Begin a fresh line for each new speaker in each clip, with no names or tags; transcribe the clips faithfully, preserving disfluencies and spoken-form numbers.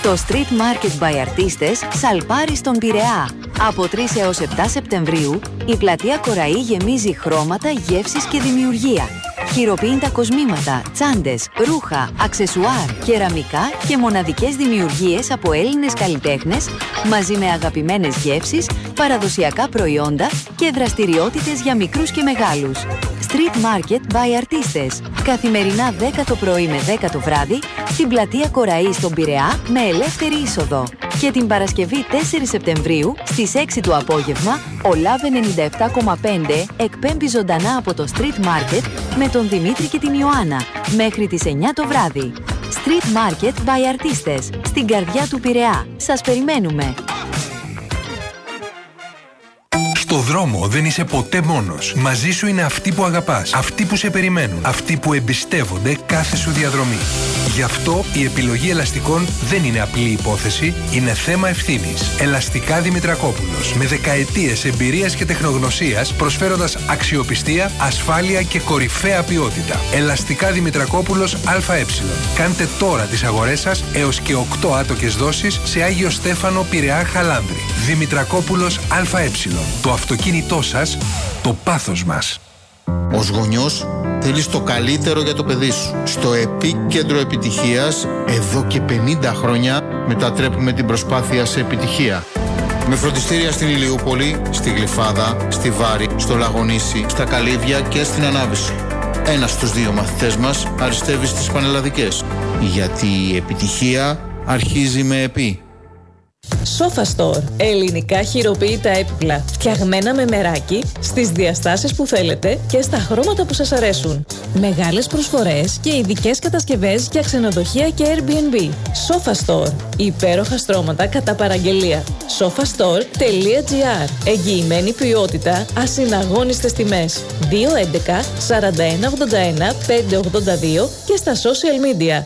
Το Street Market by Artistes σαλπάρει στον Πειραιά. Από τρεις έως επτά Σεπτεμβρίου, η πλατεία Κοραή γεμίζει χρώματα, γεύσεις και δημιουργία. Χειροποίητα κοσμήματα, τσάντες, ρούχα, αξεσουάρ, κεραμικά και μοναδικές δημιουργίες από Έλληνες καλλιτέχνες, μαζί με αγαπημένες γεύσεις, παραδοσιακά προϊόντα και δραστηριότητες για μικρούς και μεγάλους. Street Market by Artistes. Καθημερινά δέκα το πρωί με δέκα το βράδυ στην πλατεία Κοραή στον Πειραιά με ελεύθερη είσοδο. Και την Παρασκευή τέσσερις Σεπτεμβρίου στις έξι το απόγευμα ο Λαβ ενενήντα επτά κόμμα πέντε εκπέμπει ζωντανά από το Street Market με τον Δημήτρη και την Ιωάννα μέχρι τις εννιά το βράδυ. Street Market by Artistes στην καρδιά του Πειραιά. Σας περιμένουμε!
Στο δρόμο δεν είσαι ποτέ μόνος. Μαζί σου είναι αυτοί που αγαπάς, αυτοί που σε περιμένουν, αυτοί που εμπιστεύονται κάθε σου διαδρομή. Γι' αυτό η επιλογή ελαστικών δεν είναι απλή υπόθεση, είναι θέμα ευθύνης. Ελαστικά Δημητρακόπουλος. Με δεκαετίες εμπειρίας και τεχνογνωσίας, προσφέροντας αξιοπιστία, ασφάλεια και κορυφαία ποιότητα. Ελαστικά Δημητρακόπουλος ΑΕ. Κάντε τώρα τις αγορές σας έως και οκτώ άτοκες δόσεις σε Άγιο Στέφανο, Πειραιά, Χαλάνδρη. Δημητρακόπουλος ΑΕ. Το αυτοκίνητό σας, το πάθος μας.
Ως γονιός θέλεις το καλύτερο για το παιδί σου. Στο επίκεντρο επιτυχίας, εδώ και πενήντα χρόνια, μετατρέπουμε την προσπάθεια σε επιτυχία. Με φροντιστήρια στην Ηλιούπολη, στη Γλυφάδα, στη Βάρη, στο Λαγονήσι, στα Καλύβια και στην Ανάβηση. Ένας στους δύο μαθητές μας αριστεύει στις πανελλαδικές. Γιατί η επιτυχία αρχίζει με επί.
Sofa Store. Ελληνικά χειροποίητα έπιπλα. Φτιαγμένα με μεράκι, στις διαστάσεις που θέλετε και στα χρώματα που σας αρέσουν. Μεγάλες προσφορές και ειδικές κατασκευές για ξενοδοχεία και Airbnb. Sofa Store. Υπέροχα στρώματα κατά παραγγελία. sofastore τελεία gr. Εγγυημένη ποιότητα, ασυναγώνιστες τιμές. δύο έντεκα σαράντα ένα ογδόντα ένα πεντακόσια ογδόντα δύο και στα social media.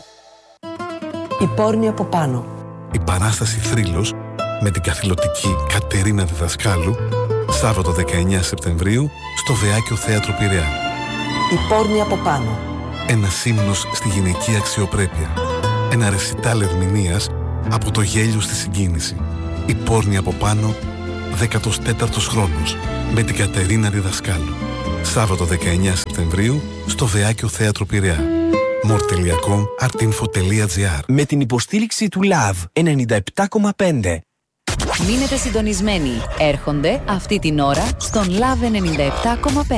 Η πόρνη από πάνω.
Η παράσταση Θρύλος με την καθηλωτική Κατερίνα Διδασκάλου, Σάββατο δεκαεννιά Σεπτεμβρίου στο Βεάκιο Θέατρο Πειραιά.
Η πόρνη από πάνω.
Ένας ύμνος στη γυναική αξιοπρέπεια. Ένα ρεσιτάλ ερμηνείας από το γέλιο στη συγκίνηση. Η πόρνη από πάνω, δέκατος τέταρτος χρόνος, με την Κατερίνα Διδασκάλου. Σάββατο δεκαεννιά Σεπτεμβρίου στο Βεάκιο Θέατρο Πειραιά. μορ τελεία κομ, artinfo τελεία gr.
Με την υποστήριξη του Λαβ ενενήντα επτά κόμμα πέντε.
Μείνετε συντονισμένοι. Έρχονται αυτή την ώρα στον Λαβ ενενήντα επτά κόμμα πέντε.